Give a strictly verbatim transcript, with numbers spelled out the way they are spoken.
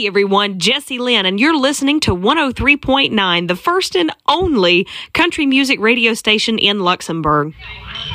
Hey everyone, Jesse Lynn, and you're listening to one oh three point nine, the first and only country music radio station in Luxembourg.